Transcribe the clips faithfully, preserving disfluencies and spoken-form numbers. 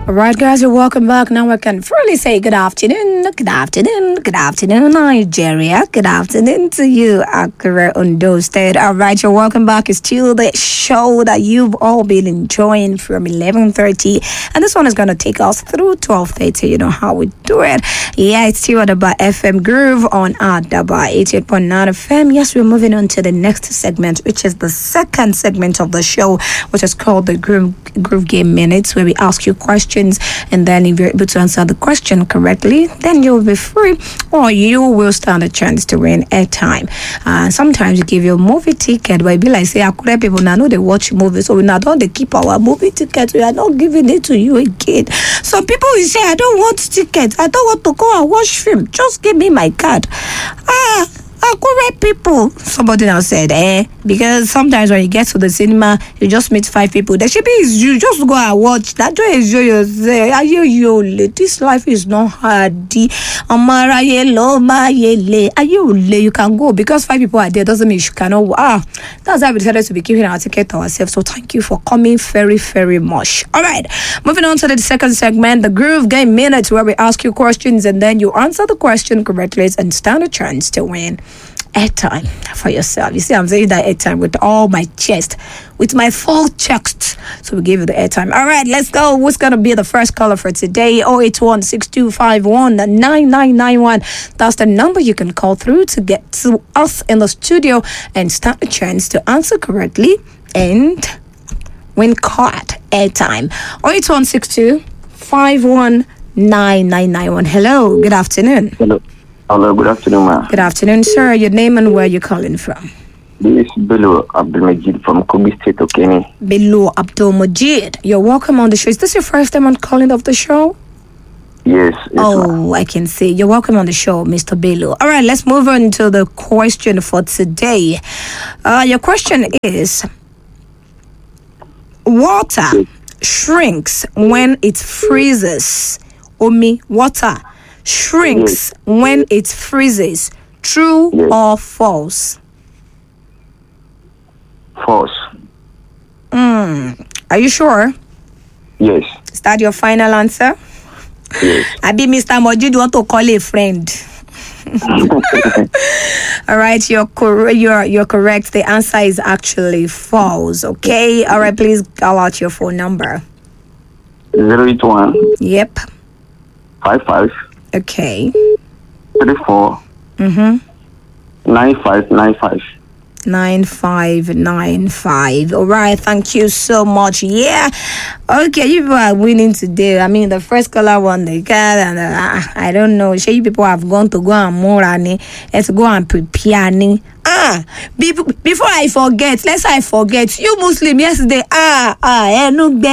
All right, guys, you're welcome back. Now I can freely say good afternoon, good afternoon, good afternoon, Nigeria. Good afternoon to you, Accra, Ondo State. All right, you're welcome back. It's still the show that you've all been enjoying from eleven thirty. And this one is going to take us through twelve thirty. You know how we do it. Yeah, it's still Adaba F M Groove on Adaba eighty-eight point nine F M. Yes, we're moving on to the next segment, which is the second segment of the show, which is called the Groove, Groove Game Minutes, where we ask you questions. And then if you're able to answer the question correctly, then you'll be free, or you will stand a chance to win airtime. Uh, sometimes we give you a movie ticket, but it be like say Akure people now know they watch movies, so we now don't they keep our movie ticket. We are not giving it to you again. So people will say, I don't want tickets, I don't want to go and watch film. Just give me my card. Ah. Accurate people. Somebody now said, eh, because sometimes when you get to the cinema, you just meet five people. The shipping is you just go and watch. That joy is yourself. Are you you? This life is not hardy. Amara yelo ma yele. Are you? You can go because five people are there. Doesn't mean you cannot. Ah, that's why we decided to be giving our ticket to ourselves. So thank you for coming very, very much. All right, moving on to the second segment, the Groove Game Minute, where we ask you questions and then you answer the question correctly and stand a chance to win airtime for yourself. You see, I'm saying that airtime with all my chest, with my full chest. So we give you the airtime. All right, let's go. Who's going to be the first caller for today? oh eight one, six two five one, nine nine nine one. That's the number you can call through to get to us in the studio and stand a chance to answer correctly and win card airtime. oh eight one, six two five one, nine nine nine one. Hello, good afternoon. Hello. Hello, good afternoon, ma'am. Good afternoon, sir. Your name and where you're calling from? This is Bello Abdulmajid from Kogi State, Okene. Bello Abdulmajid. You're welcome on the show. Is this your first time on calling of the show? Yes. yes oh, ma'am. I can see. You're welcome on the show, Mister Bello. All right, let's move on to the question for today. Uh, your question is, water shrinks when it freezes. Omi, water shrinks yes. when it freezes. True yes. or false? False. Mm. Are you sure? Yes. Is that your final answer? Yes. I be Mister Mojid want to call a friend. All right, you're cor- you're you're correct. The answer is actually false. Okay. All right, please call out your phone number. Zero eight one. Yep. Five five. Okay. Three four. Mm-hmm. Nine five nine five. Nine five nine five. All right, thank you so much. Yeah. Okay, you people are winning today. I mean, the first caller won the card, and uh, I don't know. Sure, you people have gone to go and more and let's go and prepare. Ah, be- before I forget, let's I forget. You Muslim yesterday. Ah, ah, enugbe,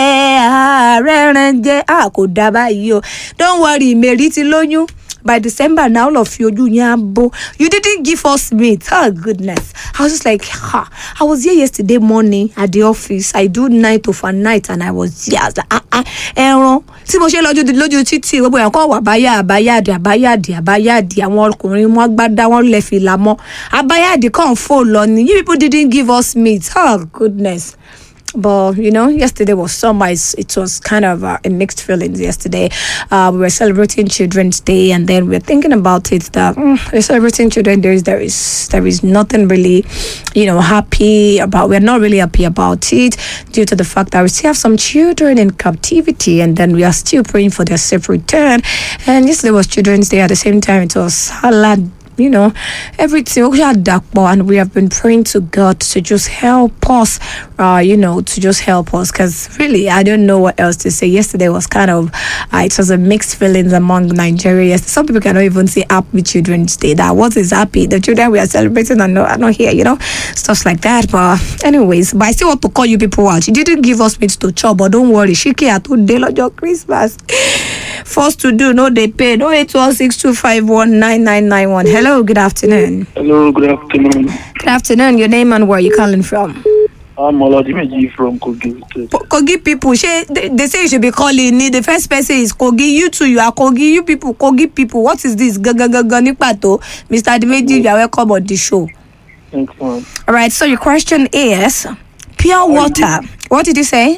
ah, renje, ah, kodaba yo. Don't worry, meriti lonyu. By December now, all of you, you didn't give us meat. Oh goodness! I was just like, ha. I was here yesterday morning at the office. I do night of a night, and I was here. I was like, ah ah, Aaron. See, mo ṣe lọ́jọ́ lọ́jọ́ títí gbogbo yẹn kọ́ wà báyà àbáyàdì àbáyàdì àbáyàdì àwọn ọkùnrin wọn gbádá wọn lè fi là mọ́ àbáyàdì kàn fò lọ ni. You people didn't give us meat. Oh goodness. But, you know, yesterday was summer. It was kind of uh, a mixed feelings yesterday. Uh, we were celebrating Children's Day, and then we we're thinking about it that mm, we're celebrating Children's Day. There is, there is nothing really, you know, happy about. We're not really happy about it due to the fact that we still have some children in captivity, and then we are still praying for their safe return. And yesterday was Children's Day. At the same time, it was Salah. You know, everything, and we have been praying to God to just help us, uh, you know, to just help us, because really, I don't know what else to say. Yesterday was kind of, uh, it was a mixed feelings among Nigerians. Some people cannot even say Happy Children's Day. That what is happy? The children we are celebrating are not, are not here, you know, stuff like that. But anyways, but I still want to call you people out. You didn't give us meat to chop, but don't worry, Shiki at today, Lord, your Christmas. Forced to do, no, they paid. oh eight one, six two five one, nine nine nine one. Hello, good afternoon. Hello, good afternoon. Good afternoon. Your name and where you calling from? I'm Oladimeji from Kogi. Kogi people, they, they say you should be calling me. The first person is Kogi. You too, you are Kogi. You people, Kogi people. What is this? Gagagagani Mister Adimeji, you are welcome on the show. Thanks, man. All right, so your question is pure water. What did you say?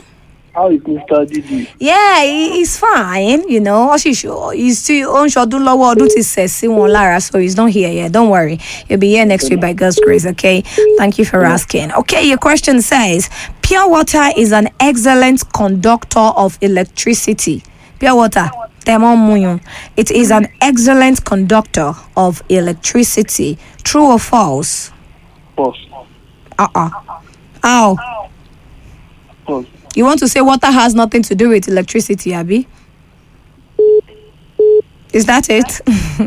How is Mister Didi? Yeah, he, he's fine, you know. Oshisho, he's still on Shodun Law, do to say one Lara, so he's not here yet. Don't worry. He'll be here next week by God's grace, okay? Thank you for asking. Okay, your question says pure water is an excellent conductor of electricity. Pure water. It is an excellent conductor of electricity. True or false? False. Uh-uh. How? False. You want to say water has nothing to do with electricity, Abby? Is that it?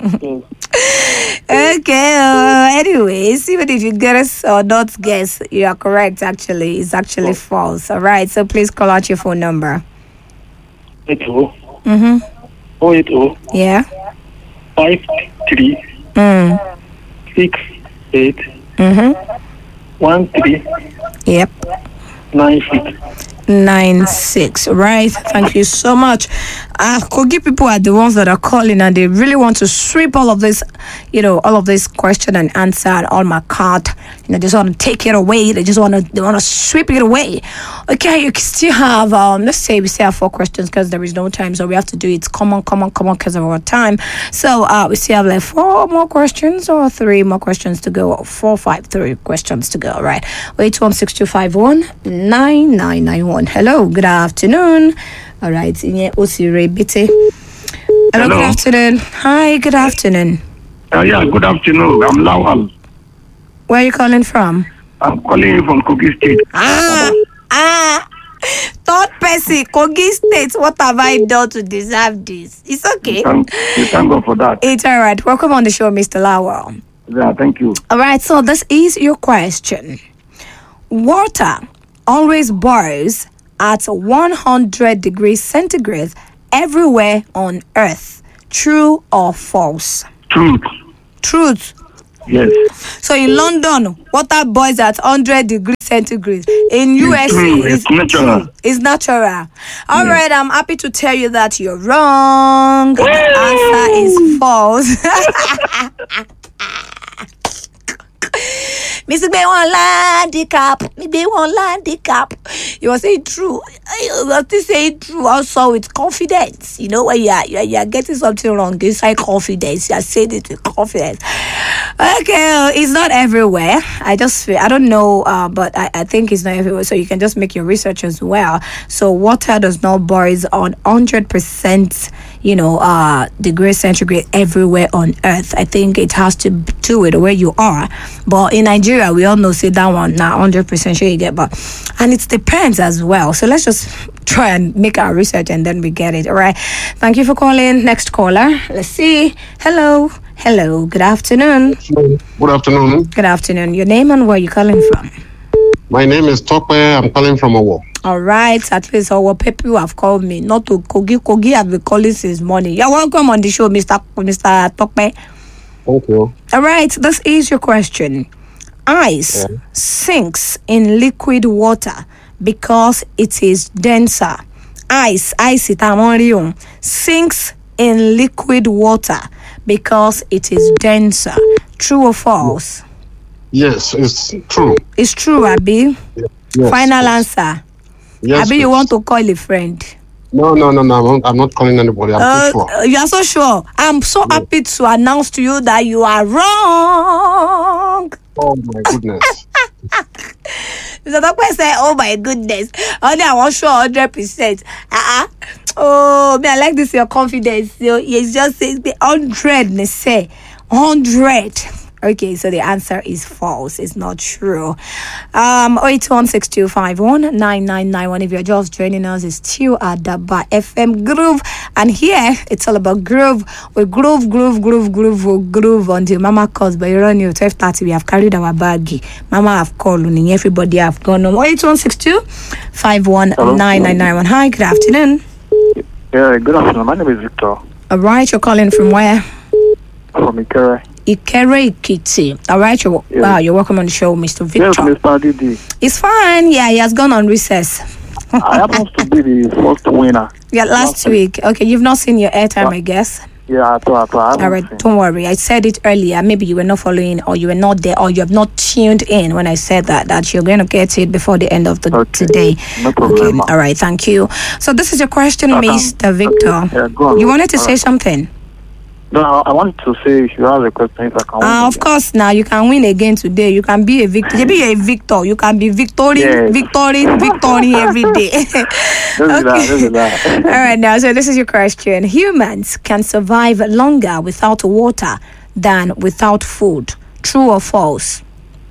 Yes. Okay. Uh, anyways, even if you guess or not guess, you are correct. Actually, it's actually false. All right. So please call out your phone number. Eight oh. Mhm. Oh eight oh. Yeah. Five three Mm. six eight Mhm. one three Yep. nine six. Nine six, right? Thank you so much. Uh, Kogi people are the ones that are calling, and they really want to sweep all of this, you know, all of this question and answer and all my card. You know, they just want to take it away. They just want to, they want to sweep it away. Okay, you can still have, um, let's say we still have four questions because there is no time, so we have to do it. Come on, come on, come on, because of our time. So, uh, we still have like four more questions or three more questions to go. Four, five, three questions to go. Right? Wait, one six two five one nine nine nine one. Hello, good afternoon. All right, Inye Osire Bite. Hello, good Hello. afternoon. Hi, good afternoon. Uh, yeah, good afternoon. I'm Lawal. Where are you calling from? I'm calling you from Kogi State. Ah, ah, third person, Kogi State. What have I done to deserve this? It's okay. Thank, we thank God for that. It's all right. Welcome on the show, Mister Lawal. Yeah, thank you. All right, so this is your question. Water always boils at one hundred degrees centigrade everywhere on Earth. True or false? Truth. Truth. Yes. So in London, water boils at one hundred degrees centigrade. In U S A, true. it's It's natural. true. It's natural. All right, I'm happy to tell you that you're wrong. The answer is false. Mister Bay one handicap. Me Bay one handicap. You were saying true. You have to say true also with confidence. You know when you are, you are, you are getting something wrong, you say confidence. You are saying it with confidence. Okay, uh, it's not everywhere. I just feel, I don't know, uh, but I, I think it's not everywhere. So you can just make your research as well. So water does not boil on one hundred percent, you know, uh, degree centigrade everywhere on Earth. I think it has to do with where you are. But in Nigeria, we all know, say that one, not one hundred percent sure you get, but, and it depends as well. So let's just try and make our research and then we get it. All right. Thank you for calling. Next caller. Let's see. Hello. Hello. Good afternoon. Good afternoon. Good afternoon. Your name and where you calling from? My name is Tope. I'm calling from Owo. All right. At least our people have called me. Not to Kogi. Kogi have been calling since morning. You're welcome on the show, Mister Mister Tope. Thank you. All right. This is your question. Ice Yeah. sinks in liquid water because it is denser. Ice, ice itamorium, sinks in liquid water because it is denser. True or false? Yes, it's true. It's true, Abi. Yes, Final yes. answer. Yes, Abi, you please. want to call a friend? No, no, no, no. I'm not, I'm not calling anybody. I'm Uh, too sure. You are so sure. I'm so happy to announce to you that you are wrong. Oh my goodness. Mister Doctor say, "Oh my goodness, only I want sure hundred percent." Ah, oh, me, I like this your confidence. So it's just saying the hundred. Me say hundred. Okay, so the answer is false. It's not true. Um, oh eight one six two five one nine nine nine one. If you're just joining us, it's still at Daba F M Groove, and here it's all about groove. We groove, groove, groove, groove, we groove until Mama calls. But you're on your twelve thirty. We have carried our baggy. Mama have called, and everybody have gone home. oh eight one six two five one nine nine nine one. Hi, good afternoon. Yeah, good afternoon. My name is Victor All right, you're calling from where? from Ikere. Ikere Ikiti. All right, you're, Yeah. wow, you're welcome on the show, Mister Yes, Victor. Mister Didi. It's fine. Yeah, he has gone on recess. I happen to be the first winner. Yeah, last Last week. Okay, you've not seen your airtime, What? I guess. Yeah, at all, at all. I haven't All right, seen. don't worry. I said it earlier. Maybe you were not following, or you were not there, or you have not tuned in when I said that that you're going to get it before the end of the Okay. today. No problem, Okay. ma. All right. Thank you. So this is your question, Okay. Mister Victor. Yeah, go on. You wanted to All say right. something? No, I I wanted to say if you have a question, if I can. Ah, win of again. course. Now you can win again today. You can be a victor. Maybe you're a victor. You can be victoring, Yes. victoring, victoring every day. Don't do that, don't do that. All right, now, so this is your question. Humans can survive longer without water than without food. True or false?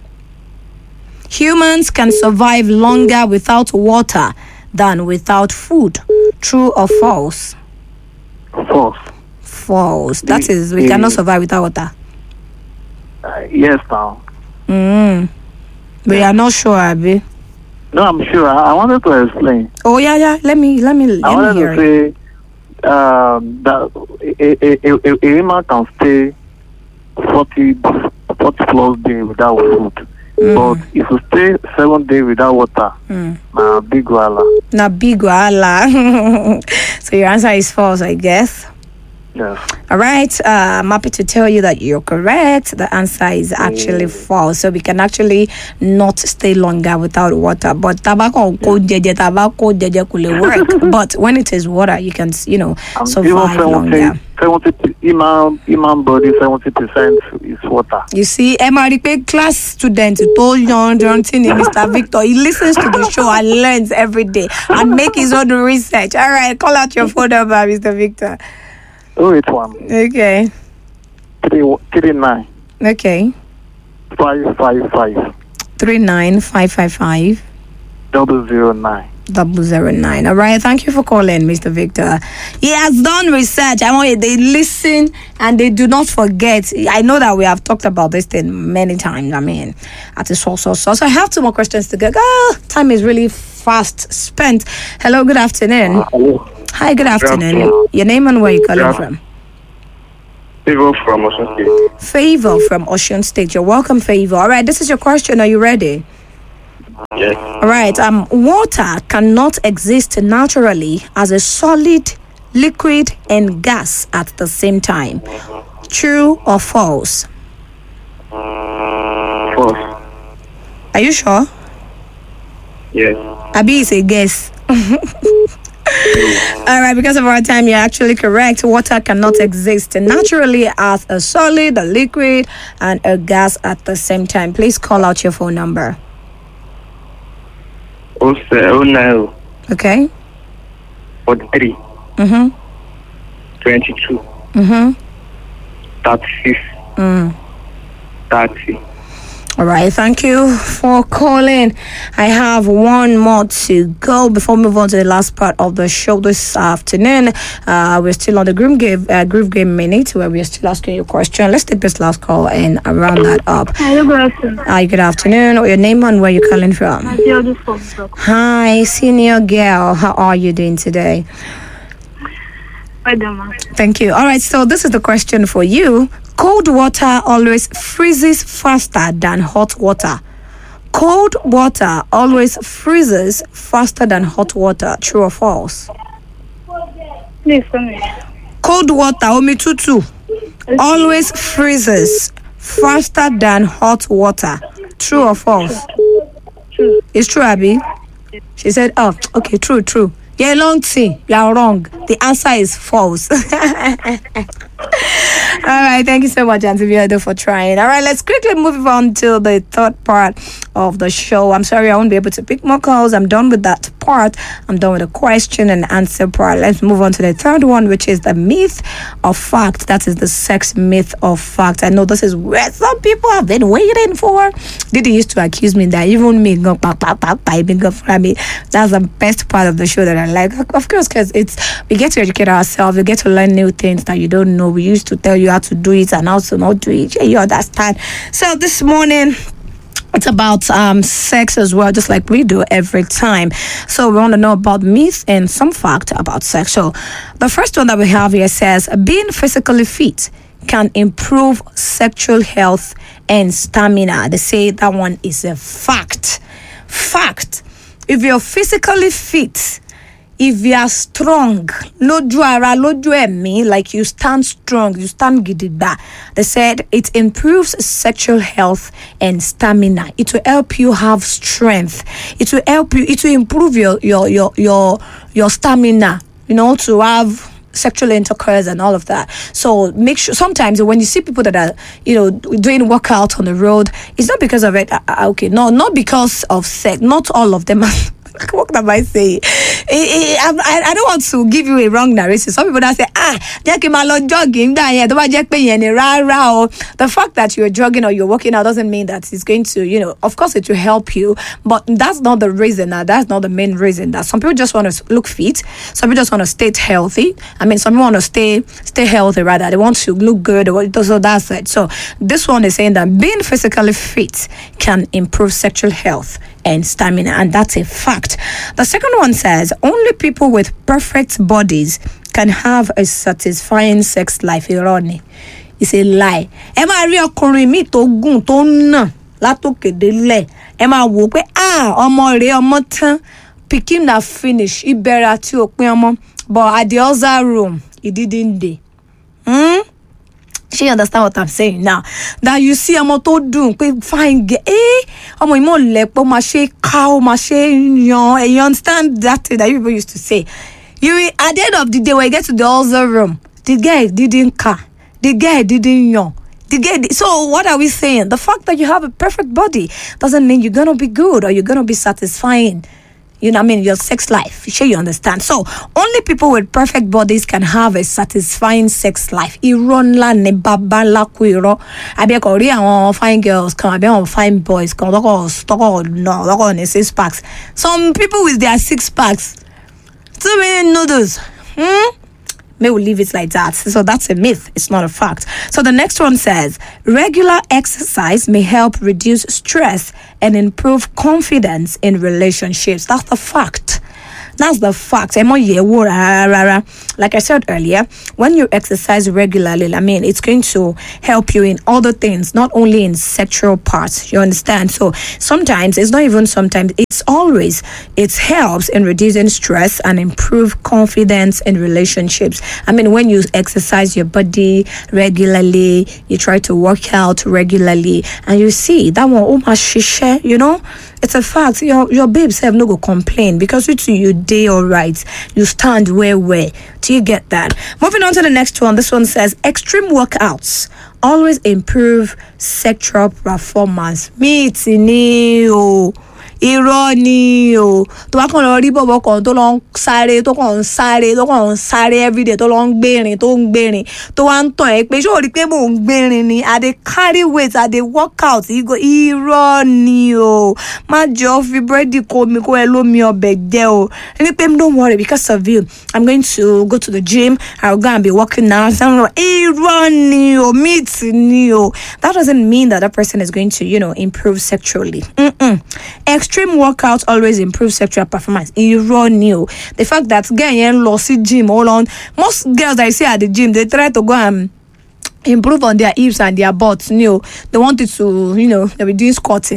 Humans can survive longer without water than without food. True or false? False. False. That The- is, we the- cannot survive without water. Uh, yes, now. Mm. We are not sure, Abby. No, I'm sure. I, I wanted to explain. Oh yeah, yeah. Let me, let me, I let me wanted hear it. to say um, that a, a, a, a, a woman can stay forty, forty plus days without food. But if you stay seven days without water, Mm. nah, big wahala. Na big wahala. So your answer is false, I guess. Yes. All right. Uh, I'm happy to tell you that you're correct. The answer is actually false. So we can actually not stay longer without water. But tobacco, jeje, tobacco, jeje could work. But when it is water, you can, you know, Um, survive even longer. seventy, seventy, human, human body, seventy percent is water. You see, Emma Ripe, class student, told young Johnson, Mister Victor, he listens to the show and learns every day and make his own research. All right, call out your phone number, Mister Victor. Oh, it's one. Okay. Three, three nine, Okay. five, five, five, Three nine five five five double zero nine. double zero nine. All right. Thank you for calling, Mister Victor. He has done research. I want you, they listen and they do not forget. I know that we have talked about this thing many times. I mean, at the source, source, source. So I have two more questions to go. Ah, time is really fast spent. Hello, good afternoon. Hello. Hi, good afternoon. afternoon. Your name and where you calling Yeah. from? People from Osun State. Favor from Ocean State. You're welcome, Favor. All right, this is your question. Are you ready? Yes. All right. Um, water cannot exist naturally as a solid, liquid, and gas at the same time. True or false? False. Are you sure? Yes. Abi is a guess. All right, because of our time, you're actually correct. Water cannot exist naturally as a solid, a liquid, and a gas at the same time. Please call out your phone number. Oh, se- oh, nine, Okay? forty-three, Mm-hmm. twenty-two, Mm-hmm. thirty-six, Mm. thirty. All right, thank you for calling. I have one more to go before we move on to the last part of the show this afternoon. Uh, we're still on the Groove Game, uh, Groove Game Minute where we're still asking you a question. Let's take this last call and round that up. Hello, good afternoon. Hi, good afternoon. Your name and where you calling from? I'm Theodore from Block. Hi, senior girl. How are you doing today? Madam, Thank you. All right, so this is the question for you. Cold water always freezes faster than hot water. Cold water always freezes faster than hot water. True or false? please come in. Cold water, omi tutu, always freezes faster than hot water. True or false? True. It's true, Abby. She said, oh, okay, true, true. Yeah, long thing. You are wrong. The answer is false. All right, thank you so much, Auntie Viodo, for trying. All right, let's quickly move on to the third part of the show. I'm sorry I won't be able to pick more calls. I'm done with that part. I'm done with the question and answer part. Let's move on to the third one, which is the myth of fact. That is the sex myth of fact. I know this is where some people have been waiting for. Didi used to accuse me that even me, go, pa, pa, pa, pa, even go for me. That's the best part of the show that I like. Of course, because it's we get to educate ourselves. We get to learn new things that you don't know. We used to tell you how to do it and how to not do it. Yeah, you understand. So this morning, it's about um, sex as well, just like we do every time. So we want to know about myth and some fact about sex. So the first one that we have here says, being physically fit can improve sexual health and stamina. They say that one is a fact. Fact. If you're physically fit, if you are strong, lójú ara, lójú ẹ̀mí, like you stand strong, you stand gidigba, they said it improves sexual health and stamina. It will help you have strength. It will help you, it will improve your your your your, your stamina, you know, to have sexual intercourse and all of that. So make sure, sometimes when you see people that are, you know, doing workout on the road, it's not because of it. Uh, okay, no, not because of sex. Not all of them are. What am I saying? I, I, I don't want to give you a wrong narrative. Some people that say, ah, jẹ́ kí n máa lọ jogging, tó bá jẹ́ pé yẹn ni rárá o. The fact that you're jogging or you're working out doesn't mean that it's going to, you know, of course it will help you, but that's not the reason. That that's not the main reason. That some people just want to look fit. Some people just want to stay healthy. I mean, some people want to stay stay healthy rather. They want to look good. So that's it. So this one is saying that being physically fit can improve sexual health and stamina, and that's a fact. The second one says only people with perfect bodies can have a satisfying sex life. Irony, it's a lie. Ẹ máa rí ọkùnrin mi tó gùn tó nà látòkè délẹ̀. Ẹ máa wò pé ah ọmọ rẹ̀ ọmọ tán pikin na finish ìbẹ̀rẹ̀ àti òpin ọmọ, but at the other room it didn't dey. Hmm? She understand what I'm saying now? That you see ọmọ tó dùn pé fine girl, eh? Ọmọ ìmọ̀ lẹ́pọ̀ máa ṣe ká ó máa ṣe yan. You understand that thing that you people used to say? You at the end of the day when you get to the other room, the guy didn't car, the guy didn't yan. The guy, so what are we saying? The fact that you have a perfect body doesn't mean you're gonna be good or you're gonna be satisfying. You know what I mean? Your sex life. Sure, you understand. So, only people with perfect bodies can have a satisfying sex life. Iron la ne baba la kuiro. Abi ko ri àwọn fine girls kan, abi àwọn fine boys kan, loko stoko no, loko ne six packs. Some people with their six packs. Too many noodles. Hmm? May we leave it like that. So that's a myth. It's not a fact. So the next one says, regular exercise may help reduce stress and improve confidence in relationships. That's the fact. That's the fact. Like I said earlier, when you exercise regularly, I mean, it's going to help you in other things, not only in sexual parts. You understand? So sometimes, it's not even sometimes, it's always, it helps in reducing stress and improve confidence in relationships. I mean, when you exercise your body regularly, you try to work out regularly, and you see that one, oh my shisha, you know, it's a fact. Your your babes have no go complain because you two you day all right. You stand where where. Do you get that? Moving on to the next one. This one says extreme workouts always improve sexual performance. Me it's new. Irọ́ ni o. Tó bá kàn lọ rí bọ̀bọ̀ kan tó lọ ń sáré, tó kàn ń sáré, tó kàn ń sáré everyday, tó lọ ń gbérin, tó ń gbérin, tó wá ń tàn ẹ́ pé ṣé o rí pé mò ń gbérin ni? I dey carry weight, I dey work out. Irọ́ ni o. Má jọ fi búrẹ́dì kó mi kó ẹ lómi ọbẹ̀ jẹ́ o. Ẹni pé don't worry, because of you, I'm going to go to the gym. I'll go and be working out. Irọ́ ni o. Meat ni o. That doesn't mean that that person is going to, you know, improve sexually. Mm-mm. Extreme workouts always improve sexual performance. Ironic. The fact that girls lost gym all on. Most girls I see at the gym, they try to go and improve on their hips and their butts. You know, they wanted to, you know, they be doing squatting.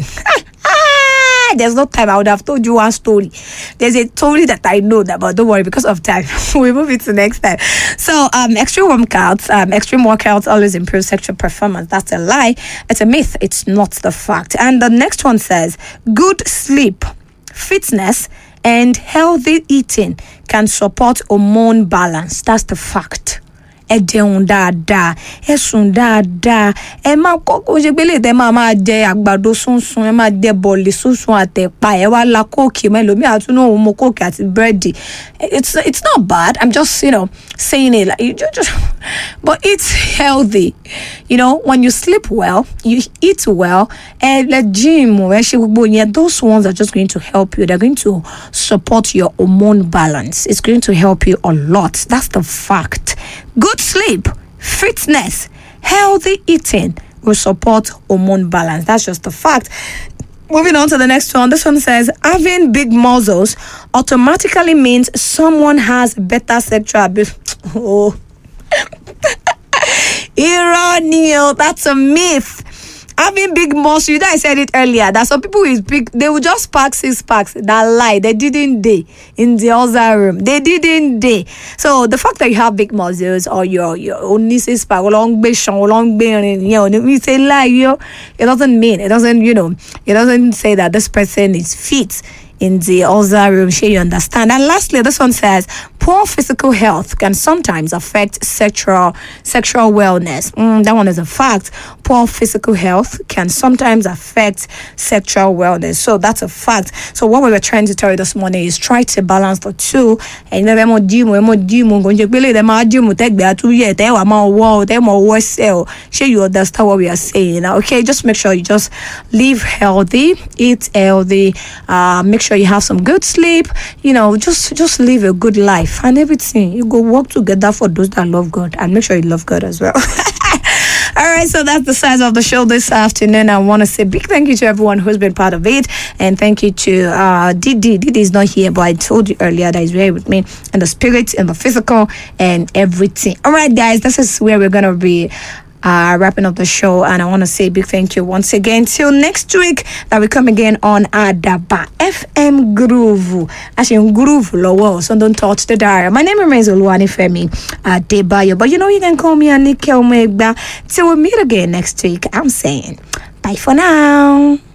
There's no time. I would have told you one story. There's a story that I know that, but don't worry, because of time, we move it to next time. So, um, extreme workouts, um, extreme workouts always improve sexual performance. That's a lie. It's a myth. It's not the fact. And the next one says, good sleep, fitness, and healthy eating can support hormone balance. That's the fact. Ẹ jẹun dáadáa, ẹ sùn dáadáa, ẹ má kọ́kọ́ ṣe pé lè tẹ́ máa máa jẹ àgbàdo sunsun, ẹ máa jẹ bọ̀lì sunsun àtẹ̀pà, ẹ wá la kóòkì mẹ́lòmí àtúnú òun mo kóòkì àti búrẹ́dì. It's it's not bad. I'm just, you know, saying it like you just, but it's healthy. You know, when you sleep well, you eat well, and the gym, those ones are just going to help you. They're going to support your hormone balance. It's going to help you a lot. That's the fact. Good sleep, fitness, healthy eating will support hormone balance. That's just the fact. Moving on to the next one. This one says, having big muscles automatically means someone has better sexual ability. Oh. Ironic. That's a myth. having big muscle. You know, I said it earlier that some people is big, they will just pack six packs. That lie, they didn't day in the other room. They didn't day. So the fact that you have big muscles or your your only six pack, long long you know, we say lie, you it doesn't mean it doesn't, you know, it doesn't say that this person is fit in the other room. Sure, you understand. And lastly, this one says poor physical health can sometimes affect sexual sexual wellness. Mm, that one is a fact. Poor physical health can sometimes affect sexual wellness. So that's a fact. So what we were trying to tell you this morning is try to balance the two. And then more gym, more gym, going to believe them are gym take that two years. They are more wow, they more worse sell. Sure, you understand what we are saying. Okay, just make sure you just live healthy, eat healthy, uh, make sure you have some good sleep, you know, just just live a good life and everything. You go work together for those that love God and make sure you love God as well. All right, so that's the size of the show this afternoon. I want to say big thank you to everyone who's been part of it, and thank you to uh Didi. Didi is not here, but I told you earlier that he's here with me in the spirit, in the physical, and everything. All right, guys, this is where we're gonna be Uh, wrapping up the show, and I want to say a big thank you once again. Till next week, that we come again on Adaba F M Groove. Actually, Groove Lowo, so don't touch the dial. My name remains Oluwani Femi Adebayo, but you know you can call me Anike Omegba. Till we meet again next week, I'm saying bye for now.